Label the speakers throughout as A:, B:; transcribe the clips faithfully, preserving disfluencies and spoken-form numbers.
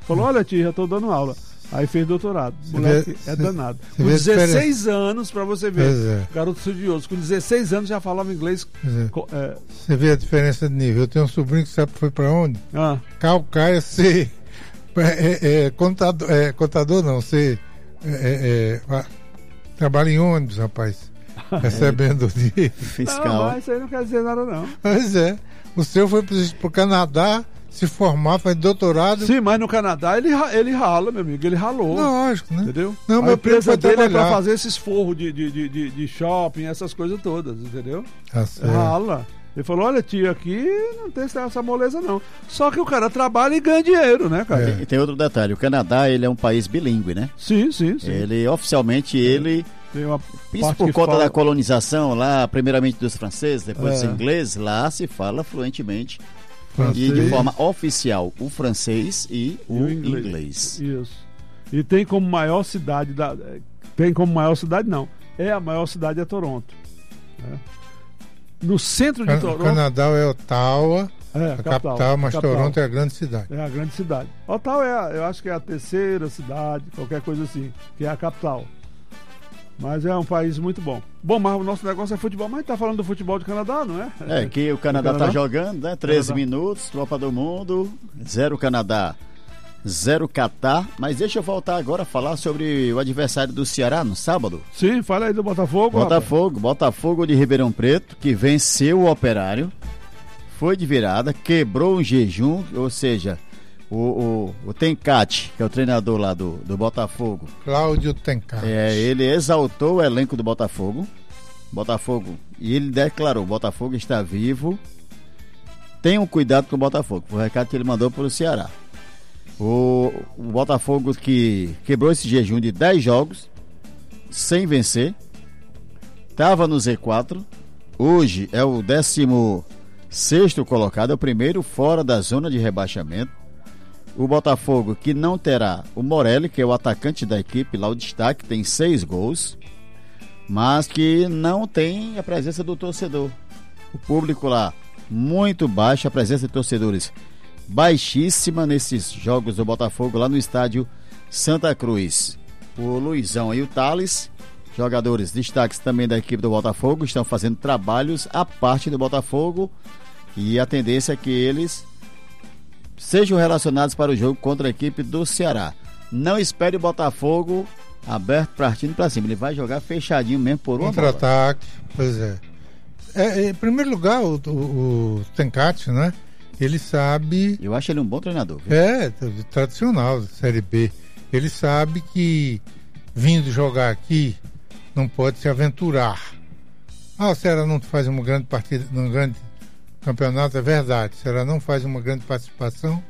A: Falou, olha tia, já tô dando aula. Aí fez doutorado. O moleque
B: vê,
A: é
B: cê,
A: danado.
B: Cê
A: com dezesseis anos, pra você ver.
B: É.
A: Garoto estudioso. Com dezesseis anos já falava inglês.
B: Você
A: é.
B: é. vê a diferença de nível. Eu tenho um sobrinho que sabe foi pra onde?
A: Ah.
B: Calcaia ser é, é, contador, é, contador não, ser é, é, trabalha em ônibus, rapaz. Recebendo de
C: fiscal.
A: Não, mas isso aí não quer dizer nada, não.
B: Pois é. O seu foi pro Canadá se formar, faz doutorado.
A: Sim, mas no Canadá ele, ele rala, meu amigo, ele ralou.
B: Lógico, né?
A: Entendeu?
B: Não,
A: a
B: meu
A: empresa dele
B: trabalhar.
A: é pra fazer esses forros de, de, de, de shopping, essas coisas todas, entendeu?
B: Tá certo.
A: Rala. Ele falou, olha tia, aqui não tem essa moleza não. Só que o cara trabalha e ganha dinheiro, né, cara?
C: É. E tem outro detalhe, o Canadá ele é um país bilíngue, né?
A: Sim, sim, sim.
C: Ele, oficialmente, ele...
A: Tem uma
C: Isso por conta fala... da colonização lá, primeiramente dos franceses, depois
A: é.
C: dos ingleses, lá se fala fluentemente
A: francês.
C: E de forma oficial o francês e o, e o inglês. inglês.
A: Isso. E tem como maior cidade da, tem como maior cidade não, é a maior cidade é Toronto. Né? No centro de
B: Can-
A: Toronto.
B: O Canadá é Ottawa,
A: é,
B: a
A: capital,
B: capital, mas
A: capital.
B: Toronto é a grande cidade.
A: É a grande cidade. Ottawa é, a, eu acho que é a terceira cidade, qualquer coisa assim, que é a capital. Mas é um país muito bom. Bom, mas o nosso negócio é futebol. Mas tá falando do futebol do Canadá, não é?
C: É, que o Canadá, Canadá tá jogando, né? treze Canadá. Minutos, Copa do Mundo, zero Canadá, zero Catar. Mas deixa eu voltar agora a falar sobre o adversário do Ceará no sábado.
A: Sim, fala aí do Botafogo.
C: Botafogo,
A: rapaz.
C: Botafogo de Ribeirão Preto, que venceu o Operário, foi de virada, quebrou um jejum, ou seja... O, o, o Tencati, que é o treinador lá do, do Botafogo.
B: Cláudio Tencati.
C: É, ele exaltou o elenco do Botafogo. Botafogo. E ele declarou: o Botafogo está vivo. Tenham cuidado com o Botafogo. Foi o recado que ele mandou para o Ceará. O, o Botafogo que quebrou esse jejum de dez jogos sem vencer. Estava no Z quatro. Hoje é o décimo sexto colocado. É o primeiro fora da zona de rebaixamento. O Botafogo que não terá o Morelli, que é o atacante da equipe, lá o destaque, tem seis gols, mas que não tem a presença do torcedor. O público lá muito baixo, a presença de torcedores baixíssima nesses jogos do Botafogo lá no estádio Santa Cruz. O Luizão e o Thales, jogadores destaques também da equipe do Botafogo, estão fazendo trabalhos à parte do Botafogo e a tendência é que eles sejam relacionados para o jogo contra a equipe do Ceará. Não espere o Botafogo aberto, partindo para cima. Ele vai jogar fechadinho mesmo por uma
B: contra-ataque. Pois é. é. Em primeiro lugar, o, o, o Tencati, né? Ele sabe...
C: Eu acho ele um bom treinador. Viu?
B: É, tradicional, Série B. Ele sabe que vindo jogar aqui não pode se aventurar. Ah, o Ceará não faz uma grande partida, um grande campeonato, é verdade. O Ceará não faz uma grande participação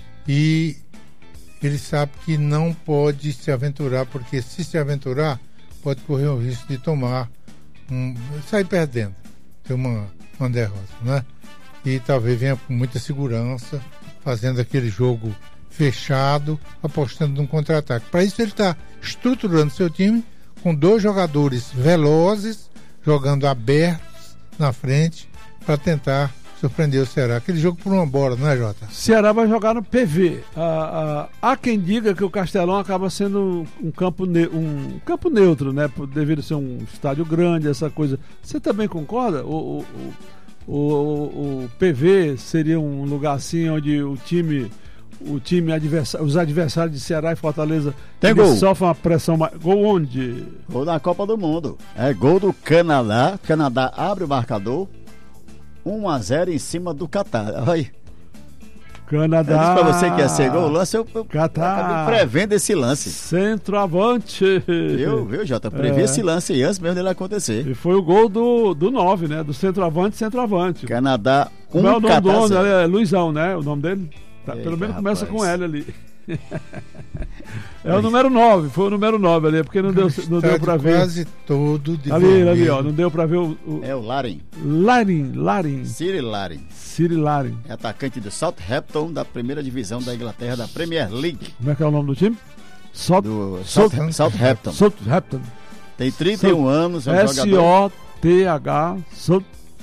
B: e ele sabe que não pode se aventurar, porque se se aventurar, pode correr o risco de tomar um, sair perdendo, ter uma, uma derrota, né? E talvez venha com muita segurança, fazendo aquele jogo fechado, apostando num contra-ataque. Para isso ele está estruturando seu time com dois jogadores velozes, jogando abertos na frente, para tentar surpreender o Ceará. Aquele jogo por uma bola, não é, Jota?
A: Ceará vai jogar no P V. Ah, ah, há quem diga que o Castelão acaba sendo um campo, ne- um campo neutro, né? Devido ser um estádio grande, essa coisa. Você também concorda? O, o, o, o, o P V seria um lugar assim onde o time... O time adversário, os adversários de Ceará e Fortaleza
C: tem gol.
A: Sofrem uma pressão mais. Gol onde?
C: Gol na Copa do Mundo. É gol do Canadá. Canadá abre o marcador. um a zero em cima do Catar. Olha.
A: Canadá.
C: Eu disse pra você que ia ser gol. Lance, eu, eu
A: Catar.
C: acabei prevendo esse lance.
A: Centroavante.
C: Eu, viu, Jota? Previ é. esse lance aí antes mesmo dele acontecer.
A: E foi o gol do, do nove, né? Do centroavante, centroavante.
C: Canadá um,
A: Como é o nome do homem?
C: zero.
A: É Luizão, né? O nome dele? Tá,
C: Eita,
A: pelo menos
C: rapaz.
A: começa com L ali. É o número nove, foi o número nove ali, porque não deu, não deu pra ver.
B: Quase todo de
A: ali,
B: vermelho.
A: ali, ó, não deu pra ver o. o...
C: É o Larin.
A: Larin, Larin.
C: Cyril Larin.
A: Cyril Larin.
C: É atacante do Southampton, da primeira divisão da Inglaterra, da Premier League.
A: Como é que é o nome do time? South...
C: Do
A: South...
C: Southampton.
A: Southampton.
C: Tem trinta e um anos, é um
A: S
C: jogador.
A: O T H South...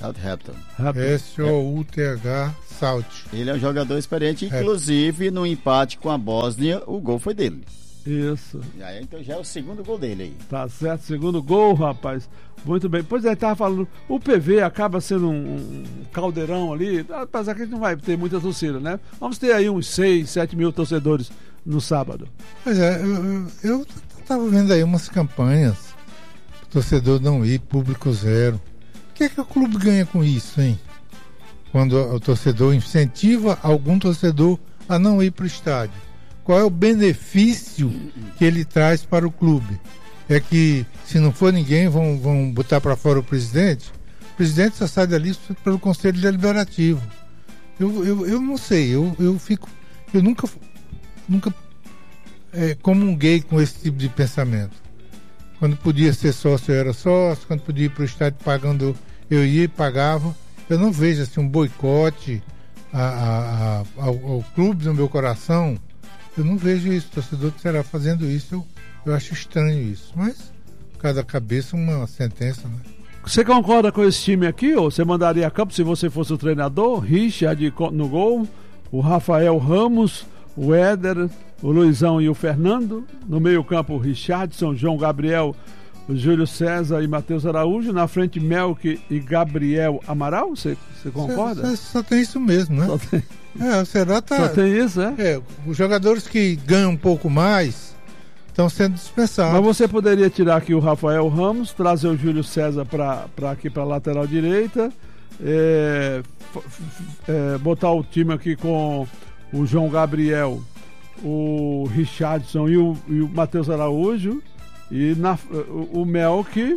C: Southampton.
B: S O U T H, Salt.
C: Ele é um jogador experiente,
B: É.
C: inclusive no empate com a Bósnia, o gol foi dele.
A: Isso.
C: E aí, então já é o segundo gol dele aí.
A: Tá certo, segundo gol, rapaz. Muito bem. Pois é, tava falando, o P V acaba sendo um, um caldeirão ali, apesar que a gente não vai ter muita torcida, né? Vamos ter aí uns seis, sete mil torcedores no sábado.
B: Pois é, eu, eu tava vendo aí umas campanhas, torcedor não ir, público zero. O que é que o clube ganha com isso, hein? Quando o torcedor incentiva algum torcedor a não ir para o estádio. Qual é o benefício que ele traz para o clube? É que, se não for ninguém, vão, vão botar para fora o presidente? O presidente só sai dali pelo Conselho Deliberativo. Eu, eu, eu não sei, eu, eu fico. Eu nunca, nunca é, comunguei com esse tipo de pensamento. Quando podia ser sócio, eu era sócio. Quando podia ir para o estádio pagando, eu ia e pagava. Eu não vejo assim, um boicote a, a, a, ao, ao clube no meu coração. Eu não vejo isso, o torcedor que será fazendo isso, eu, eu acho estranho isso. Mas, cada cabeça uma sentença, né?
A: Você concorda com esse time aqui, ou você mandaria a campo se você fosse o treinador? Richard no gol, o Rafael Ramos, o Éder, o Luizão e o Fernando. No meio campo, o Richardson, João Gabriel, o Júlio César e Matheus Araújo. Na frente, Melk e Gabriel Amaral. Você, você concorda?
B: Só, só tem isso mesmo, né?
A: Só tem,
B: É, o Será tá...
A: só tem isso, é?
B: É, os jogadores que ganham um pouco mais estão sendo dispensados.
A: Mas você poderia tirar aqui o Rafael Ramos, trazer o Júlio César para aqui para a lateral direita, é, f- f- é, botar o time aqui com o João Gabriel, o Richardson e o, e o Matheus Araújo, e na, o, o Melk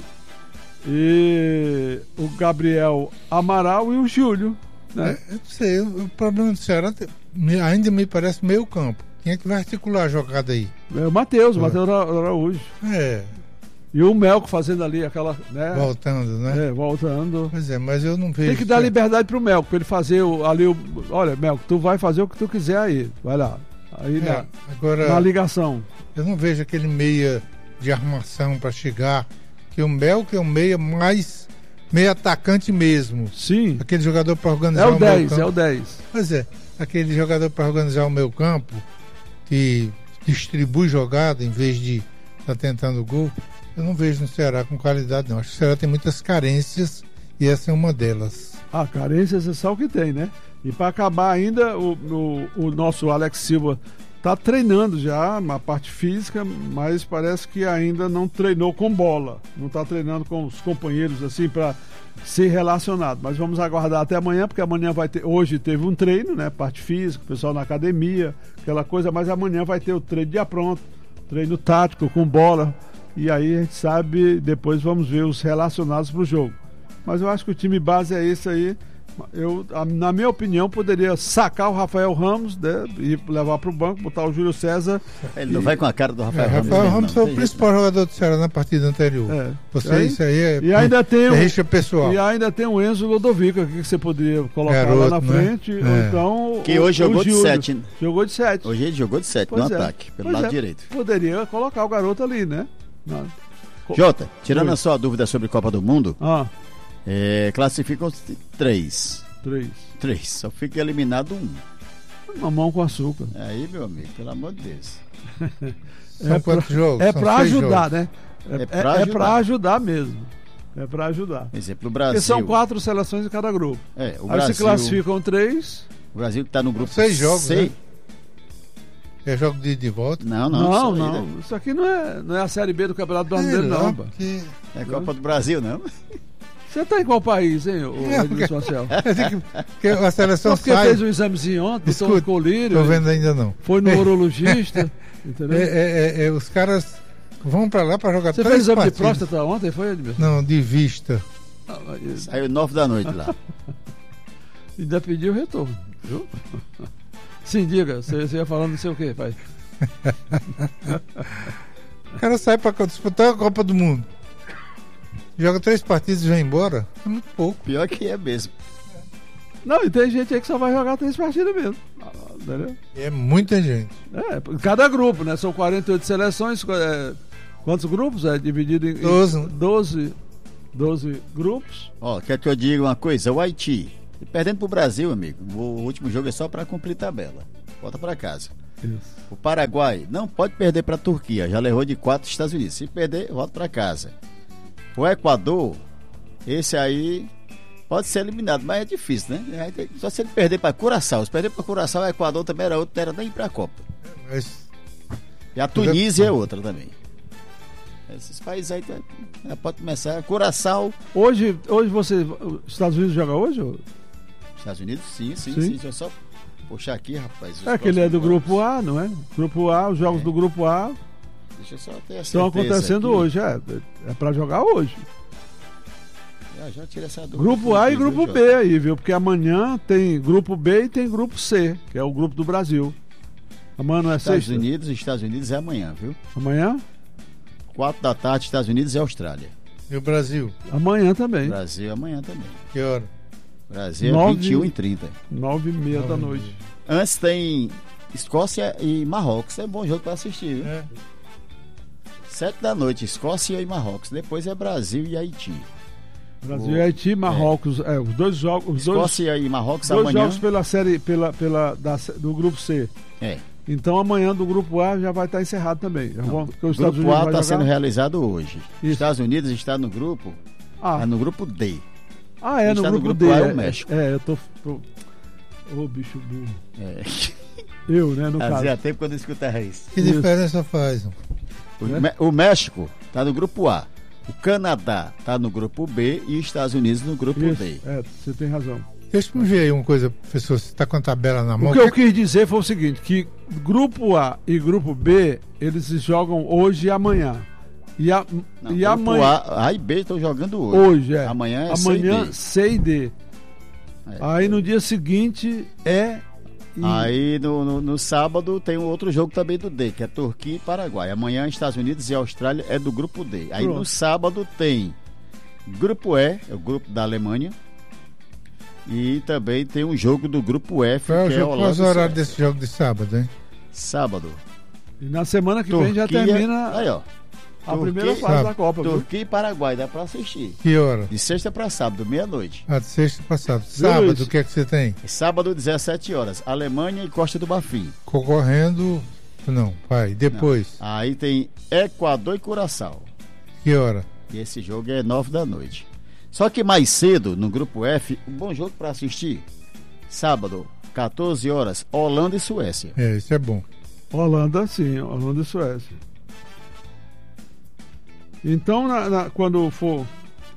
A: e o Gabriel Amaral e o Júlio. Né?
B: É, eu não sei, o, o problema do Ceará te- me- ainda me parece meio campo. Quem é que vai articular a jogada aí?
A: É o Matheus, o
B: É.
A: Matheus Araújo.
B: É,
A: E o Melk fazendo ali aquela. Né?
B: voltando, né?
A: É, voltando.
B: Pois é, mas eu não vejo.
A: Tem que dar
B: isso.
A: liberdade pro Melco, pra ele fazer o, ali o. Olha, Melco, tu vai fazer o que tu quiser aí. Vai lá. Aí
B: É,
A: na,
B: agora,
A: na ligação.
B: eu não vejo aquele meia de armação para chegar. Que o Mel que é um meia mais meia atacante mesmo.
A: Sim.
B: Aquele jogador para organizar
A: É o
B: meu
A: dez,
B: campo.
A: é o dez.
B: Pois é, aquele jogador para organizar o meu campo, que distribui jogada em vez de estar tá tentando gol, eu não vejo no Ceará com qualidade, não. Acho que o Ceará tem muitas carências e essa é uma delas.
A: Ah, carências é só o que tem, né? E para acabar ainda, o, o, o nosso Alex Silva tá treinando já na parte física, mas parece que ainda não treinou com bola. Não tá treinando com os companheiros assim para ser relacionado. Mas vamos aguardar até amanhã, porque amanhã vai ter. Hoje teve um treino, né? Parte física, o pessoal na academia, aquela coisa, mas amanhã vai ter o treino de apronto, treino tático com bola. E aí a gente sabe, depois vamos ver os relacionados para o jogo. Mas eu acho que o time base é esse aí. Eu, a- na minha opinião, poderia sacar o Rafael Ramos, né, e levar para o banco, botar o Júlio César.
C: Ele não vai com a cara do
B: É,
C: Rafael Ramos.
B: Rafael
C: mesmo,
B: Ramos
C: não.
B: foi o
C: Tem
B: principal jogador do Ceará na partida anterior.
A: É.
B: Você,
A: Aí-
B: isso aí é,
A: E ainda tem
B: é
A: o,
B: rixa pessoal.
A: e ainda tem o Enzo Lodovico aqui, que você poderia colocar
B: Garoto,
A: lá na
B: né?
A: frente.
B: É.
A: Ou então,
C: Que
A: o-
C: hoje
A: o
C: jogou de
A: Júlio.
C: sete, né?
A: Jogou de sete.
C: Hoje ele jogou de sete
A: Pois
C: no
A: é.
C: ataque, pelo
A: Pois
C: lado
A: é.
C: direito.
A: Poderia colocar o garoto ali, né? Na-
C: Jota, tirando
A: Oi.
C: a sua dúvida sobre Copa do Mundo,
A: Ah,
C: é, classificam-se três.
A: três.
C: Três, só fica eliminado um.
A: Mamão com açúcar.
C: Aí, meu amigo, pelo amor de Deus.
B: São
A: É
B: quantos jogos?
A: É
B: São
A: pra
B: seis
A: ajudar,
B: jogos.
A: né? É,
C: É
A: é-
C: pra
A: é
C: ajudar.
A: pra ajudar mesmo. É pra ajudar.
C: Exemplo, o Brasil.
A: Porque são quatro selações em cada grupo.
C: É, o
A: Aí
C: Brasil,
A: se classificam três.
C: o Brasil está no grupo
B: Seis jogos,
C: C.
B: né? É jogo de, de volta.
C: Não, não,
A: Não,
C: isso aí,
A: não.
C: né?
A: Isso aqui não é, não é a Série B do Campeonato
B: Sei
A: Brasileiro,
B: lá,
A: não. pá.
B: porque-
C: É Copa do Brasil, não?
A: Você tá em qual país, hein, o
B: É,
A: Edilson Marcel?
B: porque a seleção
A: Só porque
B: sai.
A: fez um examezinho ontem, botou um
B: Escuta,
A: colírio,
B: Tô vendo ainda não.
A: foi no urologista, entendeu?
B: É, é, é, é, os caras vão pra lá pra jogar
A: Você
B: três
A: fez exame de
B: partidas.
A: próstata ontem, foi, Edilson?
B: Não, de vista.
A: Ah, mas
C: Saiu nove da noite lá.
A: ainda pediu retorno, viu? Sim, diga, você, você ia falando não sei o quê, pai.
B: O cara sai pra disputar a Copa do Mundo. Joga três partidas e vai embora. É muito pouco.
C: Pior que é mesmo.
A: Não, e tem gente aí que só vai jogar três partidas mesmo. Ah, entendeu?
B: É muita gente.
A: É, cada grupo, né? São quarenta e oito seleções. É, quantos grupos? É dividido em. em
B: Doze.
A: doze. doze grupos.
C: Ó, quer que eu diga uma coisa? O Haiti, perdendo pro Brasil, amigo, o último jogo é só para cumprir tabela. Volta para casa.
A: Isso.
C: O Paraguai não pode perder para a Turquia, já levou de quatro Estados Unidos. Se perder, volta para casa. O Equador, esse aí pode ser eliminado, mas é difícil, né? Só se ele perder para Curaçao. Se perder para Curaçao, o Equador também era outro, não era nem ir para a Copa.
B: Mas...
C: E a Tunísia é outra também. Esses países aí já pode começar. Curaçao.
A: Hoje, hoje você. Os Estados Unidos joga hoje? Ou?
C: Estados Unidos, sim, sim, sim.
A: Sim.
C: Deixa eu só puxar aqui, rapaz.
A: É que ele é do
C: jogos.
A: grupo A, não é? Grupo A, os jogos
C: É.
A: do grupo A
C: Deixa eu só ter a
A: estão
C: certeza
A: acontecendo
C: aqui.
A: hoje. É, é pra jogar hoje.
C: Já, já tirei essa dúvida.
A: Grupo A e
C: Viu,
A: grupo
C: Jota?
A: B aí, viu? Porque amanhã tem grupo B e tem grupo C, que é o grupo do Brasil. Amanhã não é
C: Estados
A: sexta?
C: Unidos, Estados Unidos é amanhã, viu?
A: Amanhã?
C: Quatro da tarde, Estados Unidos e Austrália.
B: E o Brasil?
A: Amanhã também.
C: Brasil amanhã também.
B: Que hora?
C: Brasil é
A: Nove-
C: vinte e um e trinta.
A: Nove e meia da
B: Nove e
A: noite.
C: Antes tem Escócia e Marrocos. É um bom jogo para assistir, viu?
B: É.
C: Sete da noite, Escócia e Marrocos. Depois é Brasil e Haiti.
A: Brasil
C: O-
A: e Haiti, Marrocos. É, os dois jogos. Os dois,
C: Escócia e Marrocos
A: dois
C: amanhã.
A: jogos pela série, pela, pela, da, do grupo C.
C: É.
A: Então amanhã do grupo A já vai estar encerrado também. Já vão- porque
C: O
A: os Estados
C: grupo
A: Unidos
C: A
A: vai
C: está
A: jogar.
C: sendo realizado hoje.
A: Isso.
C: Estados Unidos está no grupo,
A: Ah,
C: é no grupo D.
A: ah é,
C: quem
A: no
C: está no
A: grupo,
C: grupo
A: D.
C: A é o
A: é,
C: México.
A: É, eu tô. tô... Ô, bicho burro.
C: É.
A: Eu, né, no caso.
C: Fazia tempo quando eu escutava isso.
B: Que
A: Isso.
B: diferença faz?
C: O,
A: Né?
C: Mé- o México está no grupo A. O Canadá está no grupo B e os Estados Unidos no grupo
A: Isso,
C: D.
A: é, você tem razão.
B: Deixa eu me ver aí uma coisa, professor. Você está com a tabela na mão?
A: O que eu quis dizer foi o seguinte, que grupo A e grupo B, eles se jogam hoje e amanhã. E, a,
C: Não,
A: e
C: grupo
A: amanhã.
C: A, A e B estão jogando hoje.
A: Hoje, é.
C: Amanhã é
A: Amanhã,
C: C
A: C e D.
C: e D. É.
A: Aí no dia seguinte é. e-
C: Aí no, no, no sábado tem um outro jogo também do D, que é Turquia e Paraguai. Amanhã Estados Unidos e Austrália é do grupo D. Aí
A: Pronto.
C: no sábado tem grupo E, é o grupo da Alemanha. E também tem um jogo do grupo F,
B: Qual é o
C: que é
B: jogo?
C: Holanda
B: Qual os
C: e
B: horários
C: Suécia.
B: desse jogo de sábado, hein?
C: Sábado.
A: E na semana que vem já
C: Turquia-
A: termina
C: Aí, ó.
A: a
C: Turquia-
A: primeira fase
B: Sabe.
A: da Copa. Viu?
C: Turquia e Paraguai, dá pra assistir.
B: Que hora?
C: De sexta pra sábado, meia-noite.
B: Ah, de sexta passada. Sábado,
A: Luiz?
B: o que é que você tem?
C: E sábado, dezessete horas. Alemanha e Costa do Marfim.
B: Concorrendo. Não, vai. Depois.
C: Aí tem Equador e Curaçao.
B: Que hora?
C: E esse jogo é nove da noite. Só que mais cedo, no grupo F, um bom jogo pra assistir. Sábado, quatorze horas, Holanda e Suécia.
B: É, isso é bom.
A: Holanda, sim, Holanda e Suécia. Então, na- na- quando for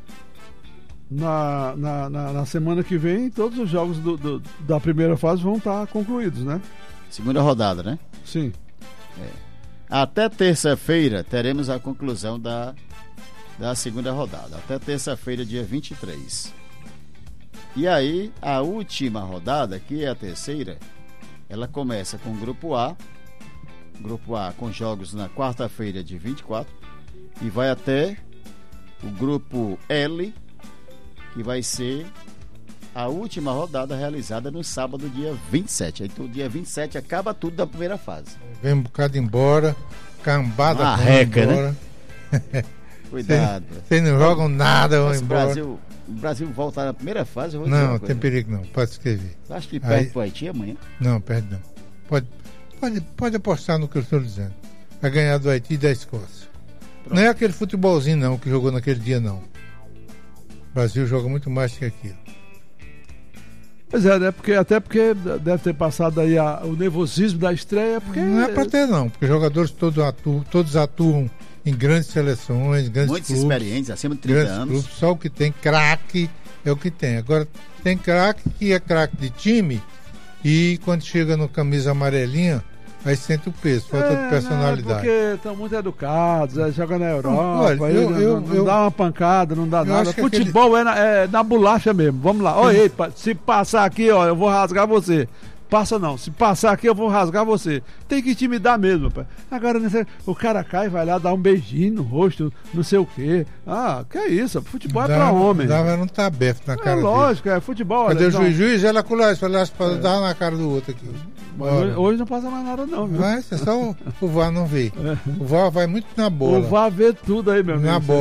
A: na, na, na, na semana que vem, todos os jogos do- do- da primeira fase vão estar concluídos, né?
C: Segunda rodada, né?
A: Sim.
C: Até terça-feira teremos a conclusão da, da segunda rodada. Até terça-feira, dia vinte e três. E aí, a última rodada, que é a terceira, ela começa com o grupo A. Grupo A com jogos na quarta-feira, de vinte e quatro. E vai até o grupo L, que vai ser a última rodada realizada no sábado, dia vinte e sete. Então, dia vinte e sete acaba tudo da primeira fase.
B: Vem um bocado embora. Cambada
C: Uma
B: vão
C: reca,
B: embora.
C: Cuidado.
B: Vocês não jogam nada, vão
C: Se o
B: embora.
C: Brasil, o Brasil voltar na primeira fase, eu vou dizer
B: Não,
C: uma
B: tem
C: coisa.
B: perigo não. Pode escrever.
C: Você acha que
B: Aí-
C: perde pro Haiti amanhã?
B: Não, perde não. Pode, pode, pode apostar no que eu estou dizendo. Vai ganhar do Haiti e da Escócia.
C: Pronto.
B: Não é aquele futebolzinho não que jogou naquele dia não. O Brasil joga muito mais que aquilo.
A: Pois é, né? Porque, até porque deve ter passado aí a- o nervosismo da estreia, porque.
B: Não é para ter não, porque os jogadores todos atuam, todos atuam em grandes seleções, grandes
C: Muitos
B: clubes.
C: experientes, acima de trinta
B: Grandes
C: anos.
B: clubes, só o que tem craque é o que tem. Agora, tem craque que é craque de time e quando chega no camisa amarelinha, aí sente o peso, falta
A: É,
B: de personalidade.
A: Não, porque estão muito educados, é, joga na Europa,
B: olha,
A: aí
B: eu-
A: não,
B: eu-
A: não
B: eu-
A: dá uma pancada, não dá
B: eu
A: nada.
B: acho que
A: Futebol é, na, é na bolacha mesmo. Vamos lá. Olha aí, pa- se passar aqui, ó, eu vou rasgar você. Passa não. Se passar aqui, eu vou rasgar você. Tem que intimidar mesmo, pai. Agora, nesse- o cara cai, vai lá, dá um beijinho no rosto, não sei o quê. Ah, que é isso? Futebol é pra homem.
B: Dava não tá aberto na
A: É
B: cara dele.
A: lógico, é futebol.
B: Cadê
A: olha,
B: o
A: não.
B: juiz? Juiz, ela colar, se olhasse para dar na cara do outro aqui.
A: Mas hoje,
B: Bora.
A: hoje não passa mais nada, não, viu?
B: Mas é só o, o V A R não vê. O V A R vai muito na
A: O
B: bola.
A: V A R vê tudo aí, meu amigo.
B: Na bola.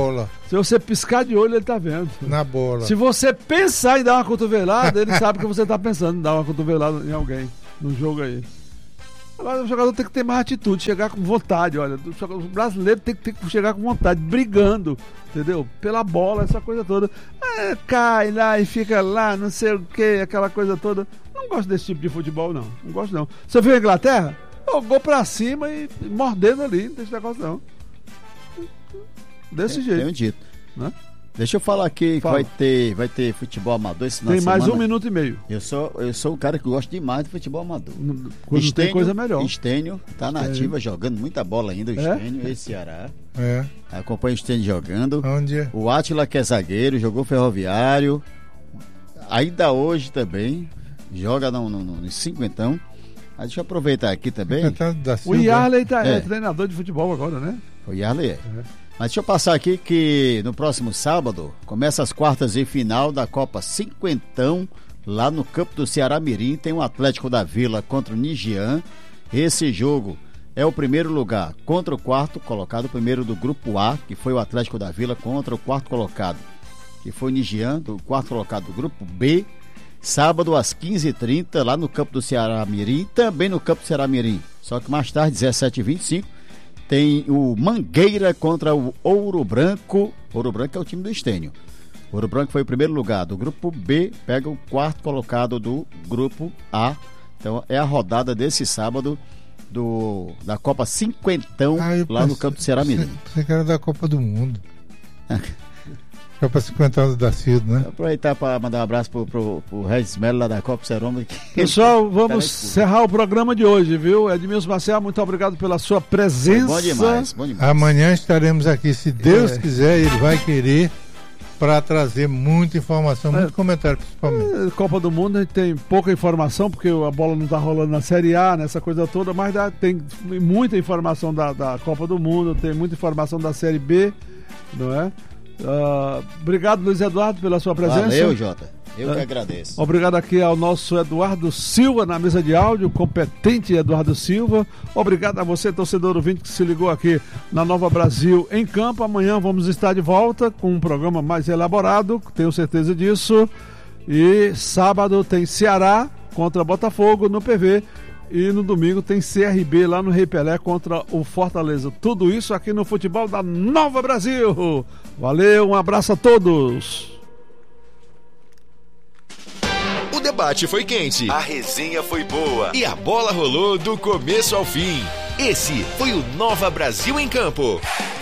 A: Se você piscar de olho, ele tá vendo.
B: Na bola.
A: Se você pensar em dar uma cotovelada, ele sabe que você tá pensando em dar uma cotovelada em alguém no jogo aí. Agora o jogador tem que ter mais atitude, chegar com vontade, olha. O brasileiro tem que, tem que chegar com vontade, brigando, entendeu? Pela bola, essa coisa toda. É, cai lá e fica lá, não sei o que, aquela coisa toda. Não gosto desse tipo de futebol, não. Não gosto, não. Você viu a Inglaterra? Oh, gol pra cima e mordendo ali, não tem esse negócio, não. Desse
C: tem,
A: jeito.
C: Tem um dito.
A: Né?
C: Deixa eu falar aqui
A: Fala.
C: que vai ter, vai ter futebol amador esse final
A: Tem
C: de
A: mais
C: semana.
A: um minuto e meio.
C: Eu sou, eu sou o cara que gosta demais de futebol amador.
A: Não, não tem coisa melhor.
C: Estênio tá na ativa, jogando muita bola ainda, o
A: É?
C: Estênio, esse Ceará.
B: É.
C: Acompanha o Estênio jogando.
B: Onde é?
C: O Átila, que é zagueiro, jogou Ferroviário. Ainda hoje também. Joga no, no, no cinquentão. Mas deixa eu aproveitar aqui também.
B: Da
A: O
B: Silva.
A: Yarley tá, é.
C: É.
A: treinador de futebol agora, né?
C: O Yarley é. Mas deixa eu passar aqui que no próximo sábado começa as quartas de final da Copa Cinquentão, lá no campo do Ceará Mirim. Tem o Atlético da Vila contra o Nigian. Esse jogo é o primeiro lugar contra o quarto colocado, o primeiro do grupo A, que foi o Atlético da Vila, contra o quarto colocado, que foi o Nigian, do quarto colocado do grupo B. Sábado às quinze e trinta, lá no campo do Ceará Mirim, também no campo do Ceará Mirim. Só que mais tarde, dezessete e vinte e cinco, tem o Mangueira contra o Ouro Branco. Ouro Branco é o time do Estênio. Ouro Branco foi o primeiro lugar do grupo B, pega o quarto colocado do grupo A. Então é a rodada desse sábado do, da Copa Cinquentão,
B: Ah, eu
C: lá no
B: pensei-
C: campo do Ceará Mirim.
B: Você quer da Copa do Mundo. Copa cinquenta anos da Cildo, né?
C: Aproveitar para mandar um abraço pro, pro, pro Regis Melo lá da Copa Serômetro.
A: Pessoal, vamos
C: Tá na escuta.
A: encerrar o programa de hoje, viu? Edmilson Marcel, muito obrigado pela sua presença.
C: Bom demais, bom demais.
B: Amanhã estaremos aqui, se Deus
A: É.
B: quiser, ele vai querer, para trazer muita informação, muito
A: É.
B: comentário principalmente.
A: É, Copa do Mundo a gente tem pouca informação, porque a bola não está rolando na Série A, nessa coisa toda, mas dá- tem muita informação da, da Copa do Mundo, tem muita informação da Série B, não é? Ah, obrigado, Luiz Eduardo, pela sua presença.
C: Valeu, Jota. Eu que
A: É.
C: agradeço.
A: Obrigado aqui ao nosso Eduardo Silva na mesa de áudio, competente Eduardo Silva. Obrigado a você, torcedor ouvinte, que se ligou aqui na Nova Brasil em Campo. Amanhã vamos estar de volta com um programa mais elaborado, tenho certeza disso. E sábado tem Ceará contra Botafogo no P V. E no domingo tem C R B lá no Rei Pelé contra o Fortaleza. Tudo isso aqui no futebol da Nova Brasil. Valeu, um abraço a todos.
D: O debate foi quente, a resenha foi boa e a bola rolou do começo ao fim. Esse foi o Nova Brasil em Campo.